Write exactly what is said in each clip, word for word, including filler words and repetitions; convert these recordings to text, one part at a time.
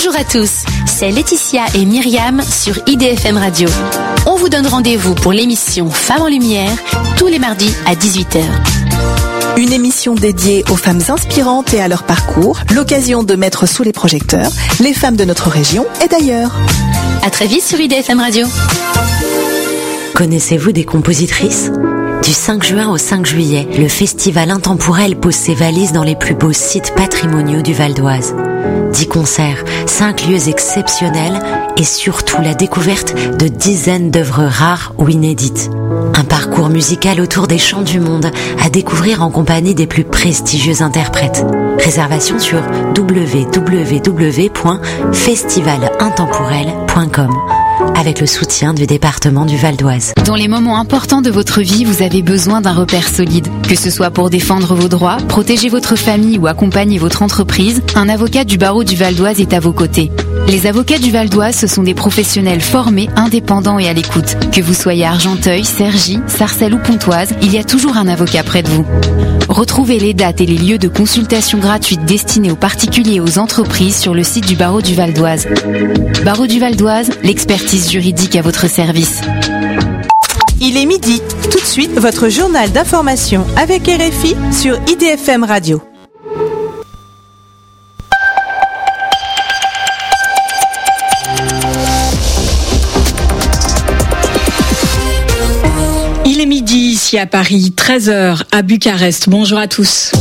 Bonjour à tous, c'est Laetitia et Myriam sur I D F M Radio. On vous donne rendez-vous pour l'émission Femmes en Lumière tous les mardis à dix-huit heures. Une émission dédiée aux femmes inspirantes et à leur parcours, l'occasion de mettre sous les projecteurs les femmes de notre région et d'ailleurs. À très vite sur I D F M Radio. Connaissez-vous des compositrices ? Du cinq juin au cinq juillet, le festival intemporel pose ses valises dans les plus beaux sites patrimoniaux du Val d'Oise. Dix concerts, cinq lieux exceptionnels et surtout la découverte de dizaines d'œuvres rares ou inédites. Un parcours musical autour des chants du monde à découvrir en compagnie des plus prestigieux interprètes. Réservation sur w w w point festival intemporel point com avec le soutien du département du Val d'Oise. Dans les moments importants de votre vie, vous avez besoin d'un repère solide. Que ce soit pour défendre vos droits, protéger votre famille ou accompagner votre entreprise, un avocat du barreau du Val d'Oise est à vos côtés. Les avocats du Val d'Oise, ce sont des professionnels formés, indépendants et à l'écoute. Que vous soyez à Argenteuil, Cergy, Sarcelles ou Pontoise, il y a toujours un avocat près de vous. Retrouvez les dates et les lieux de consultation gratuite destinés aux particuliers et aux entreprises sur le site du barreau du Val d'Oise. Barreau du Val d'Oise, l'expertise juridique à votre service. Il est midi. Tout de suite, votre journal d'information avec R F I sur I D F M Radio. Il est midi ici à Paris, treize heures à Bucarest. Bonjour à tous.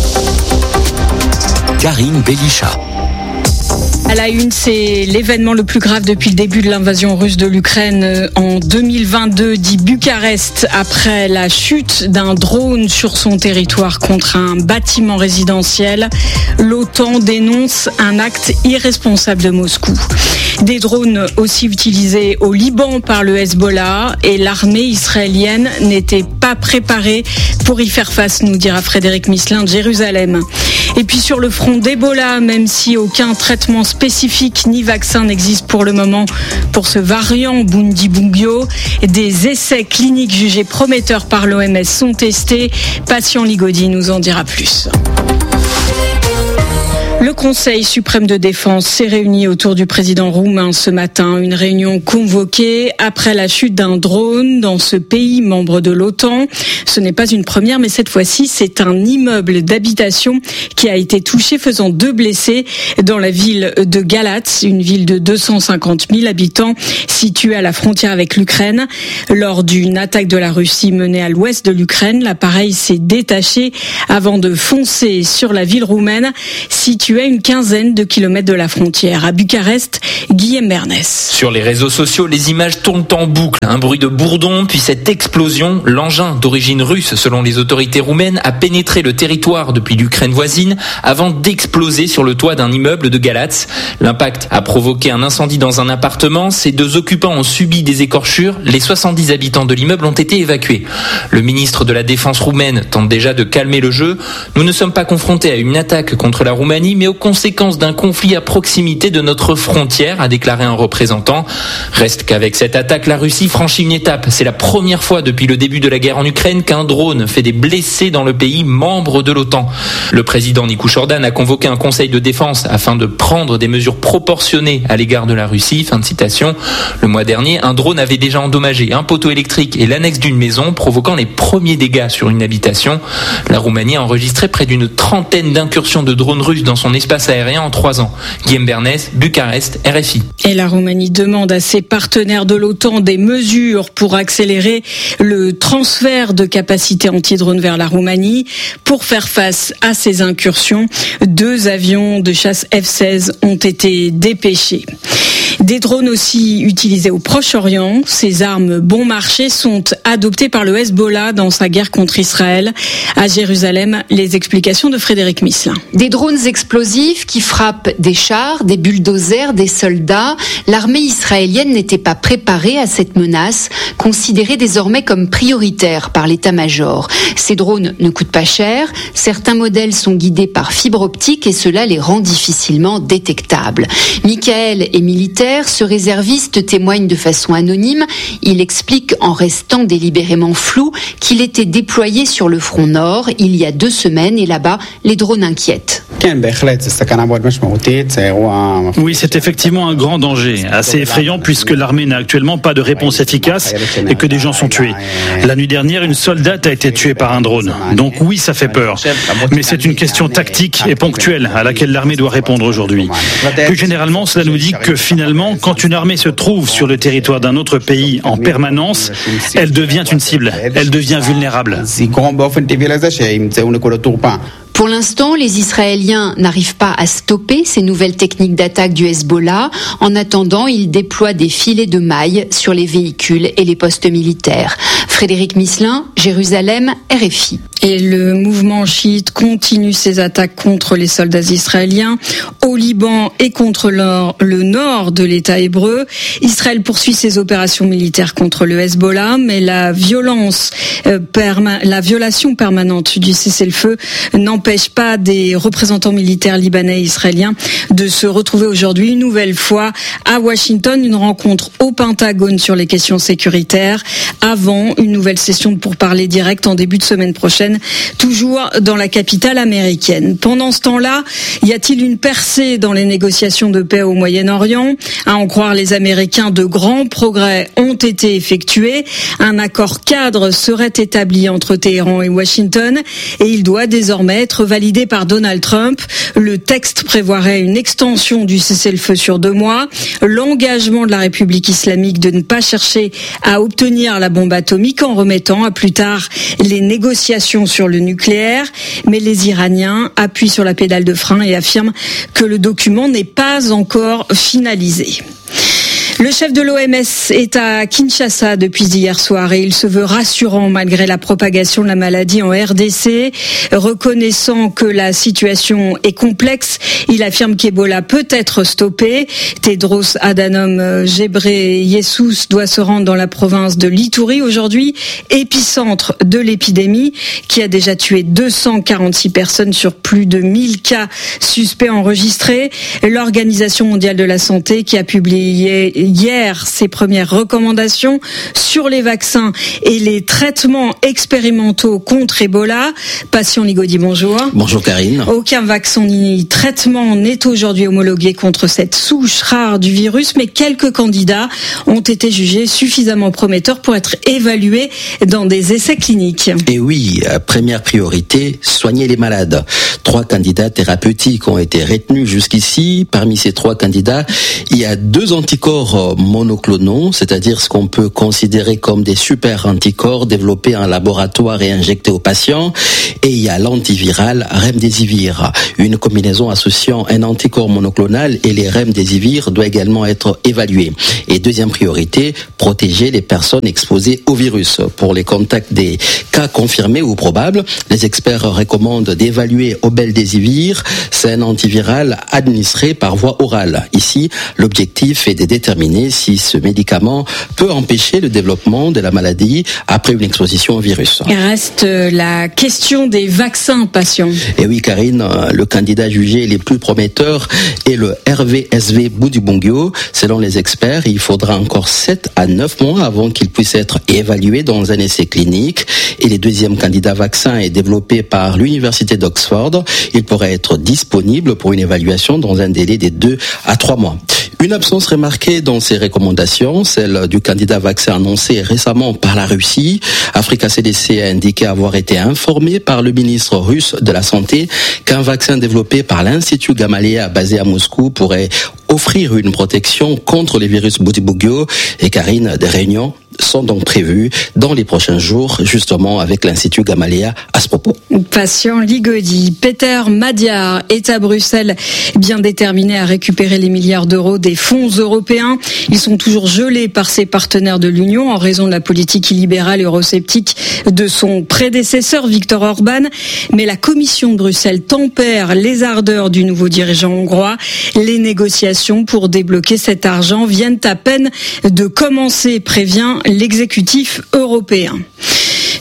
Karine Belichat. À la une, c'est l'événement le plus grave depuis le début de l'invasion russe de l'Ukraine en deux mille vingt-deux, dit Bucarest, après la chute d'un drone sur son territoire contre un bâtiment résidentiel. L'OTAN dénonce un acte irresponsable de Moscou. Des drones aussi utilisés au Liban par le Hezbollah et l'armée israélienne n'était pas préparée pour y faire face, nous dira Frédéric Misselin de Jérusalem. Et puis sur le front d'Ebola, même si aucun traitement spécifique ni vaccin n'existe pour le moment pour ce variant Bundibugyo, des essais cliniques jugés prometteurs par l'O M S sont testés. Patient Ligodi nous en dira plus. Le Conseil suprême de défense s'est réuni autour du président roumain ce matin. Une réunion convoquée après la chute d'un drone dans ce pays membre de l'OTAN. Ce n'est pas une première, mais cette fois-ci, c'est un immeuble d'habitation qui a été touché, faisant deux blessés dans la ville de Galatz, une ville de deux cent cinquante mille habitants située à la frontière avec l'Ukraine. Lors d'une attaque de la Russie menée à l'ouest de l'Ukraine, l'appareil s'est détaché avant de foncer sur la ville roumaine située à une quinzaine de kilomètres de la frontière. À Bucarest, Guillaume Bernès. Sur les réseaux sociaux, les images tournent en boucle. Un bruit de bourdon, puis cette explosion. L'engin d'origine russe, selon les autorités roumaines, a pénétré le territoire depuis l'Ukraine voisine avant d'exploser sur le toit d'un immeuble de Galatz. L'impact a provoqué un incendie dans un appartement. Ces deux occupants ont subi des écorchures. Les soixante-dix habitants de l'immeuble ont été évacués. Le ministre de la Défense roumaine tente déjà de calmer le jeu. Nous ne sommes pas confrontés à une attaque contre la Roumanie, mais aux conséquences d'un conflit à proximité de notre frontière, a déclaré un représentant. Reste qu'avec cette attaque, la Russie franchit une étape. C'est la première fois depuis le début de la guerre en Ukraine qu'un drone fait des blessés dans le pays membre de l'OTAN. Le président Nikouchordan a convoqué un conseil de défense afin de prendre des mesures proportionnées à l'égard de la Russie. Fin de citation. Le mois dernier, un drone avait déjà endommagé un poteau électrique et l'annexe d'une maison, provoquant les premiers dégâts sur une habitation. La Roumanie a enregistré près d'une trentaine d'incursions de drones russes dans son espace aérien en trois ans. Guillaume Bernès, Bucarest, R F I. Et la Roumanie demande à ses partenaires de l'OTAN des mesures pour accélérer le transfert de capacités anti-drone vers la Roumanie. Pour faire face à ces incursions, deux avions de chasse F seize ont été dépêchés. Des drones aussi utilisés au Proche-Orient. Ces armes bon marché sont adoptées par le Hezbollah dans sa guerre contre Israël. À Jérusalem, les explications de Frédéric Misselin. Des drones explosifs qui frappent des chars, des bulldozers, des soldats. L'armée israélienne n'était pas préparée à cette menace, considérée désormais comme prioritaire par l'état-major. Ces drones ne coûtent pas cher. Certains modèles sont guidés par fibre optique et cela les rend difficilement détectables. Michael est militaire militaire, ce réserviste témoigne de façon anonyme. Il explique, en restant délibérément flou, qu'il était déployé sur le front nord il y a deux semaines et là-bas, les drones inquiètent. Oui, c'est effectivement un grand danger, assez effrayant puisque l'armée n'a actuellement pas de réponse efficace et que des gens sont tués. La nuit dernière, une soldate a été tuée par un drone. Donc oui, ça fait peur. Mais c'est une question tactique et ponctuelle à laquelle l'armée doit répondre aujourd'hui. Plus généralement, cela nous dit que finalement, quand une armée se trouve sur le territoire d'un autre pays en permanence, elle devient une cible, elle devient vulnérable. Pour l'instant, les Israéliens n'arrivent pas à stopper ces nouvelles techniques d'attaque du Hezbollah. En attendant, ils déploient des filets de mailles sur les véhicules et les postes militaires. Frédéric Misselin, Jérusalem, R F I. Et le mouvement chiite continue ses attaques contre les soldats israéliens au Liban et contre le, le nord de l'État hébreu. Israël poursuit ses opérations militaires contre le Hezbollah, mais la violence, euh, perma- la violation permanente du cessez-le-feu n'empêche pas des représentants militaires libanais et israéliens de se retrouver aujourd'hui une nouvelle fois à Washington, une rencontre au Pentagone sur les questions sécuritaires, avant une nouvelle session de pourparlers directs en début de semaine prochaine, toujours dans la capitale américaine. Pendant ce temps-là, y a-t-il une percée dans les négociations de paix au Moyen-Orient ? À en croire les Américains, de grands progrès ont été effectués. Un accord cadre serait établi entre Téhéran et Washington et il doit désormais être validé par Donald Trump. Le texte prévoirait une extension du cessez-le-feu sur deux mois, l'engagement de la République islamique de ne pas chercher à obtenir la bombe atomique en remettant à plus tard les négociations sur le nucléaire, mais les Iraniens appuient sur la pédale de frein et affirment que le document n'est pas encore finalisé. Le chef de l'O M S est à Kinshasa depuis hier soir et il se veut rassurant malgré la propagation de la maladie en R D C. Reconnaissant que la situation est complexe, il affirme qu'Ebola peut être stoppé. Tedros Adhanom Ghebreyesus doit se rendre dans la province de l'Ituri aujourd'hui, épicentre de l'épidémie qui a déjà tué deux cent quarante-six personnes sur plus de mille cas suspects enregistrés. L'Organisation mondiale de la santé qui a publié hier ses premières recommandations sur les vaccins et les traitements expérimentaux contre Ebola. Passion Ligodi, bonjour. Bonjour Karine. Aucun vaccin ni traitement n'est aujourd'hui homologué contre cette souche rare du virus, mais quelques candidats ont été jugés suffisamment prometteurs pour être évalués dans des essais cliniques. Et oui, première priorité, soigner les malades. Trois candidats thérapeutiques ont été retenus jusqu'ici. Parmi ces trois candidats, il y a deux anticorps monoclonaux, c'est-à-dire ce qu'on peut considérer comme des super anticorps développés en laboratoire et injectés aux patients. Et il y a l'antiviral Remdesivir. Une combinaison associant un anticorps monoclonal et les Remdesivir doit également être évaluée. Et deuxième priorité, protéger les personnes exposées au virus. Pour les contacts des cas confirmés ou probables, les experts recommandent d'évaluer Obeldesivir. C'est un antiviral administré par voie orale. Ici, l'objectif est de déterminer si ce médicament peut empêcher le développement de la maladie après une exposition au virus. Il reste la question des vaccins patients. Et oui, Karine, le candidat jugé les plus prometteurs est le R V S V Budibongyo. Selon les experts, il faudra encore sept à neuf mois avant qu'il puisse être évalué dans un essai clinique. Et le deuxième candidat vaccin est développé par l'université d'Oxford. Il pourrait être disponible pour une évaluation dans un délai de deux à trois mois. Une absence remarquée dans ces recommandations, celle du candidat vaccin annoncé récemment par la Russie. Africa C D C a indiqué avoir été informé par le ministre russe de la Santé qu'un vaccin développé par l'Institut Gamaleya basé à Moscou pourrait offrir une protection contre les virus Budibugyo. Et Karine, des réunions sont donc prévues dans les prochains jours, justement avec l'Institut Gamaleya à ce propos. Patient Ligodi, Peter Madiar est à Bruxelles, bien déterminé à récupérer les milliards d'euros des fonds européens. Ils sont toujours gelés par ses partenaires de l'Union en raison de la politique illibérale et eurosceptique de son prédécesseur Viktor Orban. Mais la Commission de Bruxelles tempère les ardeurs du nouveau dirigeant hongrois. Les négociations pour débloquer cet argent viennent à peine de commencer, prévient l'exécutif européen.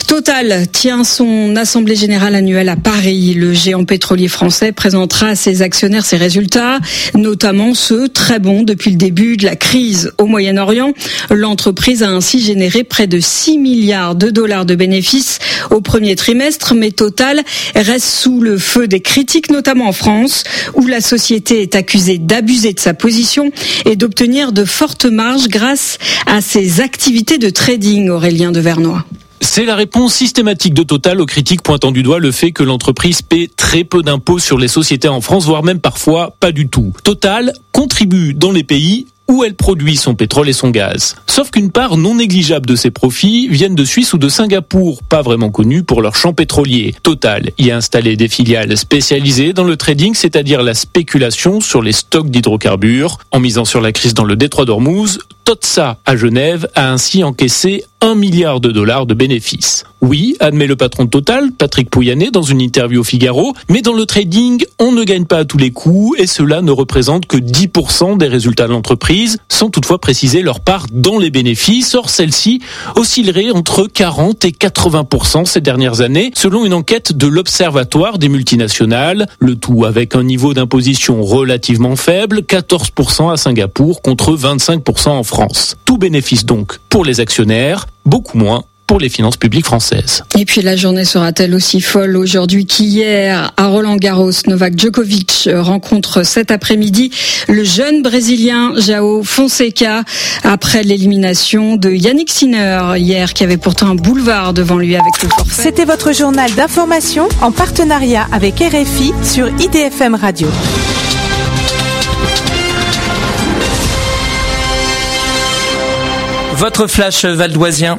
Total tient son assemblée générale annuelle à Paris. Le géant pétrolier français présentera à ses actionnaires ses résultats, notamment ceux très bons depuis le début de la crise au Moyen-Orient. L'entreprise a ainsi généré près de six milliards de dollars de bénéfices au premier trimestre, mais Total reste sous le feu des critiques, notamment en France, où la société est accusée d'abuser de sa position et d'obtenir de fortes marges grâce à ses activités de trading. Aurélien de Vernois. C'est la réponse systématique de Total aux critiques pointant du doigt le fait que l'entreprise paie très peu d'impôts sur les sociétés en France, voire même parfois pas du tout. Total contribue dans les pays où elle produit son pétrole et son gaz. Sauf qu'une part non négligeable de ses profits viennent de Suisse ou de Singapour, pas vraiment connus pour leurs champs pétroliers. Total y a installé des filiales spécialisées dans le trading, c'est-à-dire la spéculation sur les stocks d'hydrocarbures. En misant sur la crise dans le détroit d'Ormuz, Totsa à Genève a ainsi encaissé un milliard de dollars de bénéfices. Oui, admet le patron de Total, Patrick Pouyanné, dans une interview au Figaro, mais dans le trading, on ne gagne pas à tous les coups et cela ne représente que dix pour cent des résultats de l'entreprise, sans toutefois préciser leur part dans les bénéfices. Or, celle-ci oscillerait entre quarante et quatre-vingts pour cent ces dernières années, selon une enquête de l'Observatoire des multinationales, le tout avec un niveau d'imposition relativement faible, quatorze pour cent à Singapour contre vingt-cinq pour cent en France. Tout bénéfice donc pour les actionnaires, beaucoup moins pour les finances publiques françaises. Et puis la journée sera-t-elle aussi folle aujourd'hui qu'hier à Roland-Garros? Novak Djokovic rencontre cet après-midi le jeune Brésilien João Fonseca après l'élimination de Yannick Sinner hier, qui avait pourtant un boulevard devant lui avec le forfait. C'était votre journal d'information en partenariat avec R F I sur I D F M Radio. Votre flash valdoisien.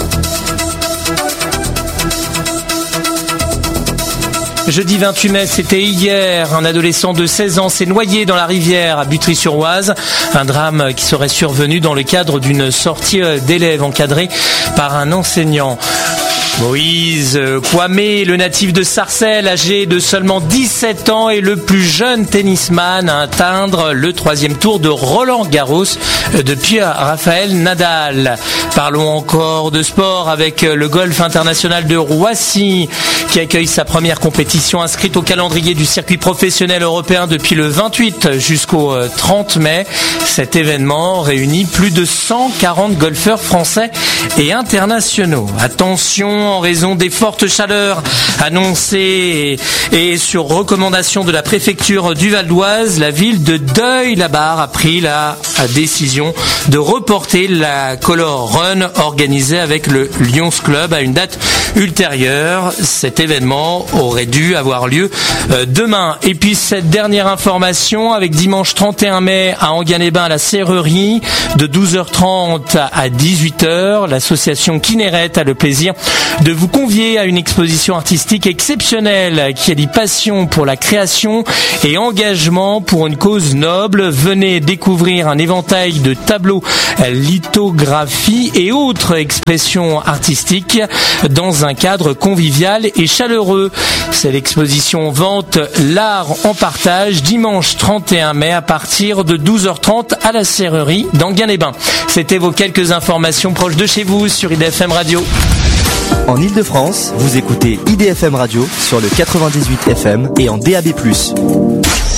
Jeudi vingt-huit mai, c'était hier, un adolescent de seize ans s'est noyé dans la rivière à Butry-sur-Oise. Un drame qui serait survenu dans le cadre d'une sortie d'élèves encadrée par un enseignant. Moïse Kwame, le natif de Sarcelles, âgé de seulement dix-sept ans, est le plus jeune tennisman à atteindre le troisième tour de Roland-Garros depuis Rafael Nadal. Parlons encore de sport avec le golf international de Roissy qui accueille sa première compétition inscrite au calendrier du circuit professionnel européen depuis le vingt-huit jusqu'au trente mai. Cet événement réunit plus de cent quarante golfeurs français et internationaux. Attention, en raison des fortes chaleurs annoncées et sur recommandation de la préfecture du Val d'Oise, la ville de Deuil-la-Barre a pris la décision de reporter la Color Run organisée avec le Lions Club à une date ultérieure. Cet événement aurait dû avoir lieu demain. Et puis cette dernière information avec dimanche trente et un mai à Enghien-les-Bains à la Serrerie de douze heures trente à dix-huit heures, l'association Kinneret a le plaisir de vous convier à une exposition artistique exceptionnelle qui allie passion pour la création et engagement pour une cause noble. Venez découvrir un éventail de tableaux, lithographies et autres expressions artistiques dans un cadre convivial et chaleureux. C'est l'exposition Vente l'art en partage dimanche trente et un mai à partir de douze heures trente à la Serrerie d'Enghien-les-Bains. C'était vos quelques informations proches de chez vous sur I D F M Radio. En Ile-de-France, vous écoutez I D F M Radio sur le quatre-vingt-dix-huit F M et en D A B plus.